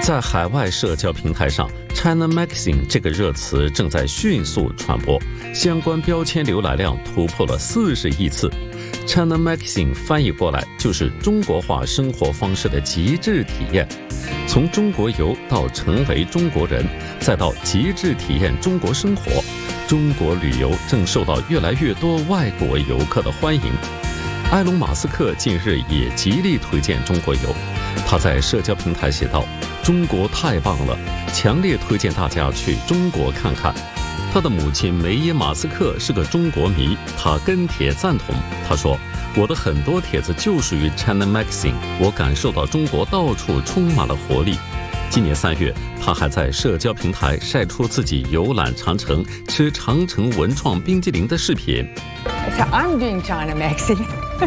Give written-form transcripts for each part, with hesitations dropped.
在海外社交平台上 ，China Magazine 这个热词正在迅速传播，相关标签浏览量突破了40亿次。China Magazine 翻译过来就是中国化生活方式的极致体验。从中国游到成为中国人，再到极致体验中国生活，中国旅游正受到越来越多外国游客的欢迎。埃隆·马斯克近日也极力推荐中国游，他在社交平台写道：“中国太棒了，强烈推荐大家去中国看看。”他的母亲梅耶·马斯克是个中国迷，他跟帖赞同。他说：“我的很多帖子就属于 China Magazine， 我感受到中国到处充满了活力。”今年3月，他还在社交平台晒出自己游览长城、吃长城文创冰激凌的视频。 So I'm doing China Magazine.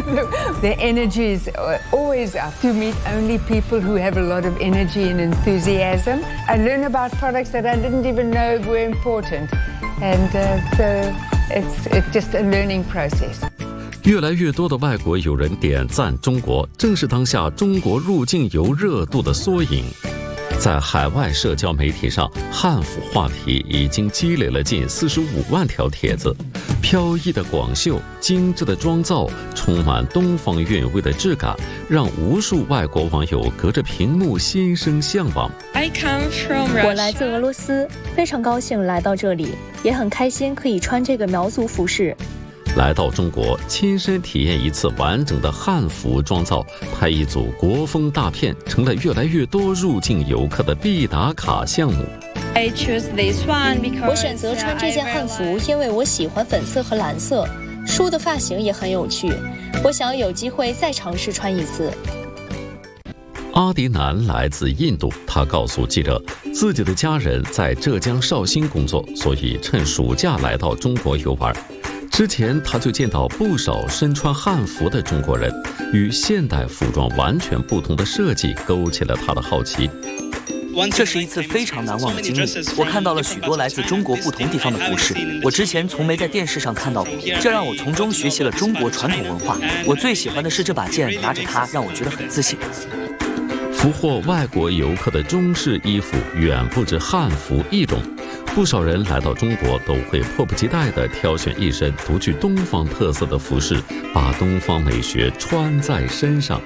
The energy is always up. To meet only people who have a lot of energy and enthusiasm. I learn about products that I didn't even know were important. And so it's just a learning process. 越来越多的外国友人点赞中国，正是当下中国入境游热度的缩影。在海外社交媒体上，汉服话题已经积累了近45万条帖子。飘逸的广袖、精致的妆造、充满东方韵味的质感，让无数外国网友隔着屏幕心生向往。 我来自俄罗斯，非常高兴来到这里，也很开心可以穿这个苗族服饰。 来到中国，亲身体验一次完整的汉服妆造，拍一组国风大片，成了越来越多入境游客的必打卡项目。 我选择穿这件汉服，因为我喜欢粉色和蓝色。梳的发型也很有趣，我想有机会再尝试穿一次。 阿迪南来自印度，他告诉记者，自己的家人在浙江绍兴工作，所以趁暑假来到中国游玩。之前他就见到不少身穿汉服的中国人，与现代服装完全不同的设计勾起了他的好奇。 这是一次非常难忘的经历，我看到了许多来自中国不同地方的服饰，我之前从没在电视上看到过，这让我从中学习了中国传统文化。我最喜欢的是这把剑，拿着它让我觉得很自信。 俘获外国游客的中式衣服远不止汉服一种，不少人来到中国都会迫不及待地挑选一身独具东方特色的服饰，把东方美学穿在身上。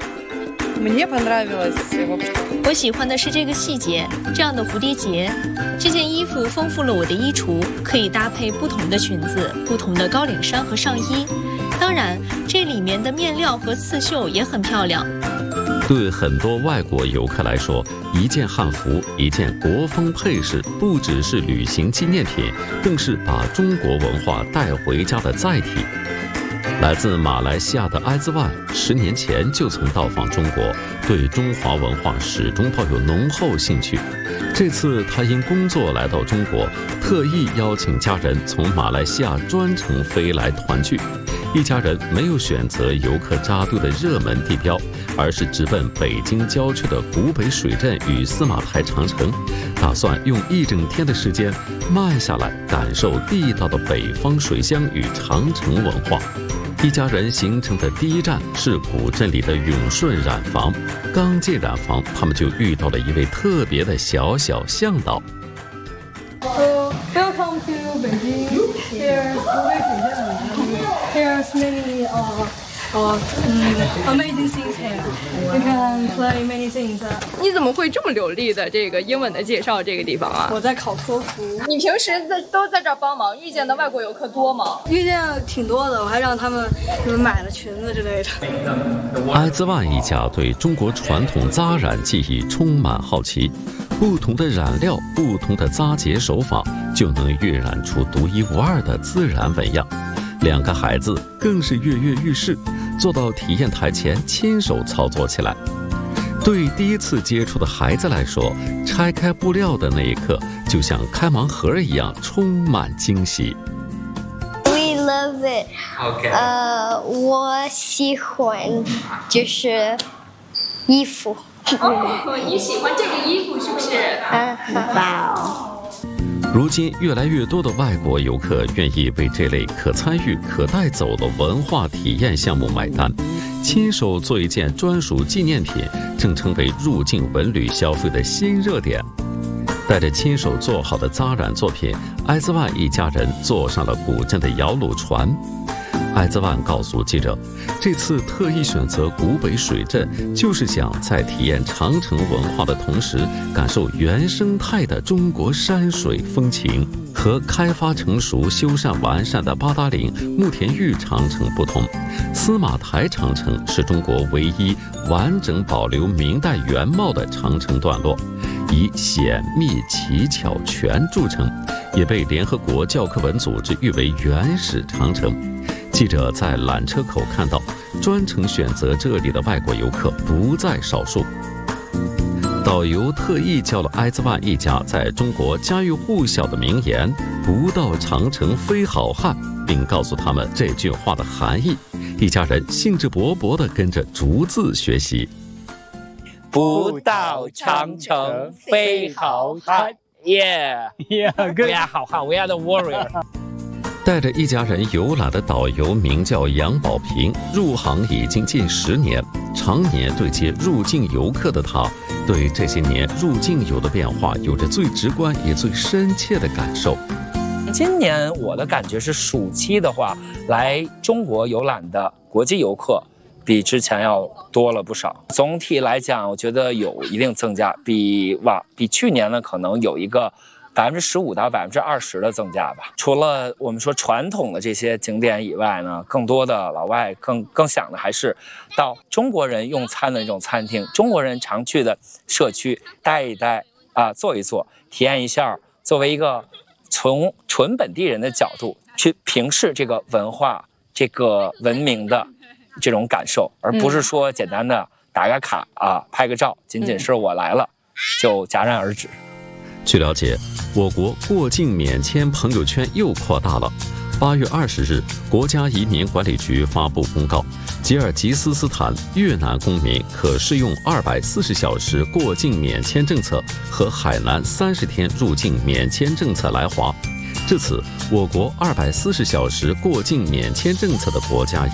我喜欢的是这个细节，这样的蝴蝶结。这件衣服丰富了我的衣橱，可以搭配不同的裙子、不同的高领衫和上衣。当然，这里面的面料和刺绣也很漂亮。 对很多外国游客来说，一件汉服、一件国风配饰，不只是旅行纪念品，更是把中国文化带回家的载体。来自马来西亚的埃兹万，10年前就曾到访中国，对中华文化始终抱有浓厚兴趣。这次他因工作来到中国，特意邀请家人从马来西亚专程飞来团聚。一家人没有选择游客扎堆的热门地标，而是直奔北京郊区的古北水镇与司马台长城，打算用1整天的时间慢下来，感受地道的北方水乡与长城文化。一家人行程的第一站是古镇里的永顺染坊。刚进染坊，他们就遇到了一位特别的小小向导。 Welcome to Beijing. There's many amazing things here. You can play many things. 你怎么会这么流利的这个英文的介绍这个地方啊？ 我在考托福。 你平时都在这儿帮忙，遇见的外国游客多吗？ 遇见挺多的，我还让他们买了裙子之类的。 埃兹万一家对中国传统扎染技艺充满好奇，不同的染料、不同的扎结手法，就能晕染出独一无二的自然纹样。2个孩子更是跃跃欲试，坐到体验台前亲手操作起来。对第一次接触的孩子来说，拆开布料的那一刻就像开盲盒一样，充满惊喜。 We love it. Okay. 我喜欢就是衣服。 你喜欢这个衣服是不是？ 哇哦。 如今，越来越多的外国游客愿意为这类可参与、可带走的文化体验项目买单，亲手做一件专属纪念品，正成为入境文旅消费的新热点。带着亲手做好的扎染作品，艾兹万一家人坐上了古镇的摇橹船。艾兹万告诉记者，这次特意选择古北水镇，就是想在体验长城文化的同时，感受原生态的中国山水风情。和开发成熟、修缮完善的八达岭、慕田峪长城不同，司马台长城是中国唯一完整保留明代原貌的长城段落，以险密奇巧全著称，也被联合国教科文组织誉为原始长城。记者在缆车口看到，专程选择这里的外国游客不在少数。导游特意教了艾兹万一家在中国家喻户晓的名言“不到长城非好汉”，并告诉他们这句话的含义。一家人兴致勃勃地跟着逐字学习。 不到长城非好汉 ，Yeah, good. We are 好汉 ，We are the warrior. 带着一家人游览的导游名叫杨宝平，入行已经近10年，常年对接入境游客的他，对这些年入境游的变化有着最直观也最深切的感受。 今年我的感觉是，暑期的话，来中国游览的国际游客比之前要多了不少。总体来讲，我觉得有一定增加，比去年呢可能有一个15%到20%的增加吧。除了我们说传统的这些景点以外呢，更多的老外更想的还是到中国人用餐的那种餐厅，中国人常去的社区待一待坐一坐，体验一下，作为一个从纯本地人的角度去评视这个文化、这个文明的这种感受，而不是说简单的打个卡拍个照，仅仅是我来了就戛然而止。 据了解，我国过境免签朋友圈又扩大了。8月20日，国家移民管理局发布公告，吉尔吉斯斯坦越南公民可适用240小时过境免签政策和海南30天入境免签政策来华。至此，我国240小时过境免签政策的国家